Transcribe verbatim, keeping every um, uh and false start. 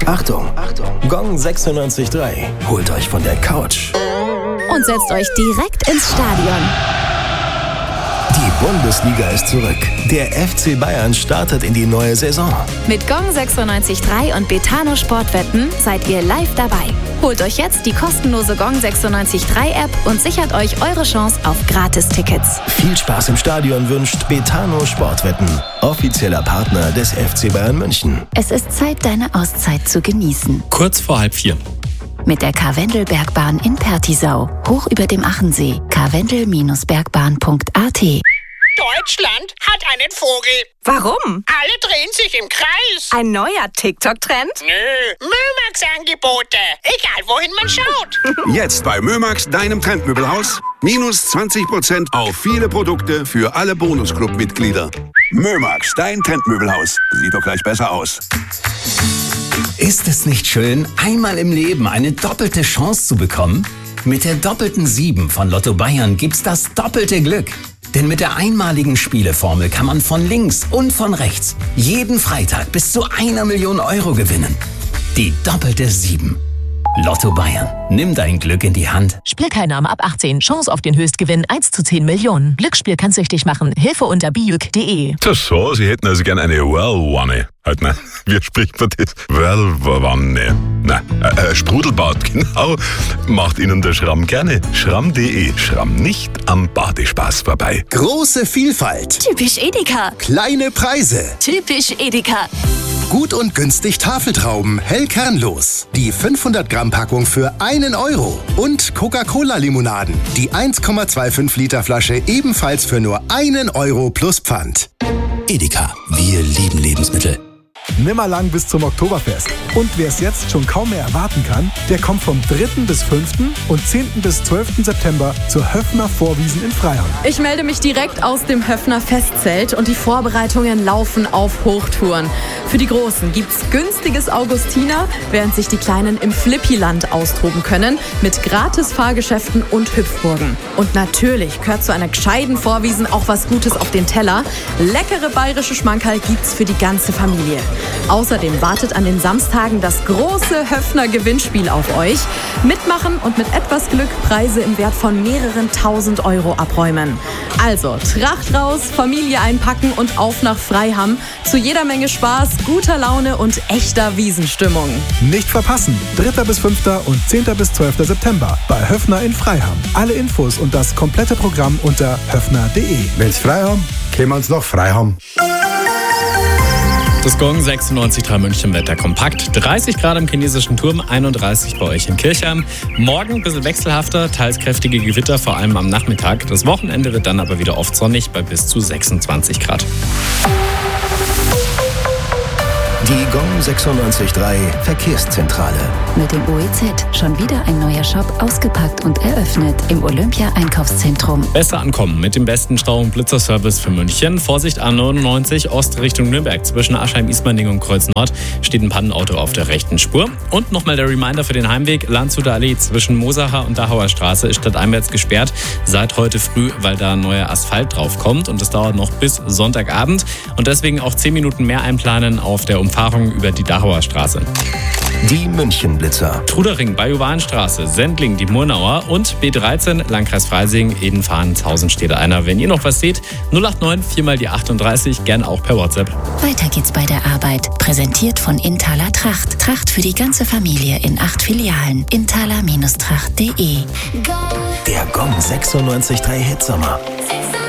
Achtung, Achtung, Gong sechsundneunzig Komma drei holt euch von der Couch und setzt euch direkt ins Stadion. Die Bundesliga ist zurück. Der F C Bayern startet in die neue Saison. Mit Gong sechsundneunzig Komma drei und Betano Sportwetten seid ihr live dabei. Holt euch jetzt die kostenlose Gong sechsundneunzig Komma drei App und sichert euch eure Chance auf Gratis-Tickets. Viel Spaß im Stadion wünscht Betano Sportwetten, offizieller Partner des F C Bayern München. Es ist Zeit, deine Auszeit zu genießen. Kurz vor halb vier. Mit der Karwendelbergbahn in Pertisau, hoch über dem Achensee, karwendel Bergbahn punkt a t. Deutschland hat einen Vogel. Warum? Alle drehen sich im Kreis. Ein neuer TikTok-Trend? Nö, Mömax-Angebote. Egal, wohin man schaut. Jetzt bei Mömax, deinem Trendmöbelhaus. Minus zwanzig Prozent auf viele Produkte für alle Bonusclub-Mitglieder. Mömax, dein Trendmöbelhaus. Sieht doch gleich besser aus. Ist es nicht schön, einmal im Leben eine doppelte Chance zu bekommen? Mit der doppelten sieben von Lotto Bayern gibt's das doppelte Glück. Denn mit der einmaligen Spieleformel kann man von links und von rechts jeden Freitag bis zu einer Million Euro gewinnen. Die doppelte sieben. Lotto Bayern. Nimm dein Glück in die Hand. Spielteilnahme ab achtzehn. Chance auf den Höchstgewinn eins zu zehn Millionen. Glücksspiel kann süchtig machen. Hilfe unter bijuk punkt de. Das so, Sie hätten also gern eine Whirlwanne. Halt, ne? Wie spricht man das? Whirlwanne. Na, äh, Sprudelbad, genau. Macht Ihnen der Schramm gerne. Schramm punkt de. Schramm nicht am Badespaß vorbei. Große Vielfalt. Typisch Edeka. Kleine Preise. Typisch Edeka. Gut und günstig Tafeltrauben, hell kernlos. Die fünfhundert Gramm Packung für einen Euro. Und Coca-Cola-Limonaden. Die eins Komma fünfundzwanzig Liter Flasche ebenfalls für nur einen Euro plus Pfand. Edeka, wir lieben Lebensmittel. Nimmer lang bis zum Oktoberfest. Und wer es jetzt schon kaum mehr erwarten kann, der kommt vom dritten bis fünften und zehnten bis zwölften September zur Höffner Vorwiesen in Freiham. Ich melde mich direkt aus dem Höffner Festzelt und die Vorbereitungen laufen auf Hochtouren. Für die Großen gibt's günstiges Augustiner, während sich die Kleinen im Flippiland austoben können mit gratis Fahrgeschäften und Hüpfburgen. Und natürlich gehört zu einer gescheiten Vorwiesen auch was Gutes auf den Teller. Leckere bayerische Schmankerl gibt's für die ganze Familie. Außerdem wartet an den Samstagen das große Höffner Gewinnspiel auf euch. Mitmachen und mit etwas Glück Preise im Wert von mehreren tausend Euro abräumen. Also Tracht raus, Familie einpacken und auf nach Freiham. Zu jeder Menge Spaß, guter Laune und echter Wiesenstimmung. Nicht verpassen, dritter bis fünfter und zehnter bis zwölfter September bei Höffner in Freiham. Alle Infos und das komplette Programm unter höffner punkt de. Wenn's Freiham, können wir uns noch Freiham. Das Gong sechsundneunzig Komma drei München Wetter kompakt. dreißig Grad im chinesischen Turm, einunddreißig bei euch in Kirchheim. Morgen ein bisschen wechselhafter, teils kräftige Gewitter, vor allem am Nachmittag. Das Wochenende wird dann aber wieder oft sonnig bei bis zu sechsundzwanzig Grad. Die Gong sechsundneunzig Komma drei Verkehrszentrale. Mit dem O E Z schon wieder ein neuer Shop ausgepackt und eröffnet im Olympia-Einkaufszentrum. Besser ankommen mit dem besten Stau- und Blitzerservice für München. Vorsicht A neunundneunzig Ost Richtung Nürnberg. Zwischen Aschheim-Ismaning und Kreuz Nord steht ein Pannenauto auf der rechten Spur. Und nochmal der Reminder für den Heimweg. Landshuter Allee zwischen Mosacher und Dachauer Straße ist stadteinwärts gesperrt. Seit heute früh, weil da neuer Asphalt drauf kommt. Und das dauert noch bis Sonntagabend. Und deswegen auch zehn Minuten mehr einplanen auf der Umfahrung über die Dachauer Straße. Die München-Blitzer. Trudering, Bajuwanstraße, Sendling, die Murnauer und B dreizehn, Landkreis Freising, Edenfahnen-Zausen steht einer. Wenn ihr noch was seht, null acht neun vier mal die achtunddreißig, gern auch per WhatsApp. Weiter geht's bei der Arbeit. Präsentiert von Inthaler Tracht. Tracht für die ganze Familie in acht Filialen. inthaler Tracht punkt de. Der Gong sechsundneunzig Komma drei Hitsommer.